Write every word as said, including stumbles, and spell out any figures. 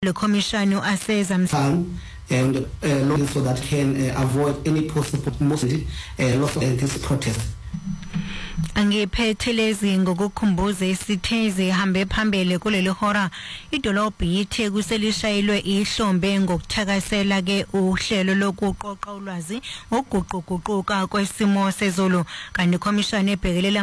le commission aseza and uh, looking so that can uh, avoid any possible most uh, loss of this protest. Angiphethelezi ngokukhumbuza isithezi hambe phambili kuleli hora idolobha yithe kuselishayilwe ihlombe ngokuthakasela ke uhlelo lokuqoqa ulwazi ngokuguquguquka kwesimo sezulu kanti commission ebhekelela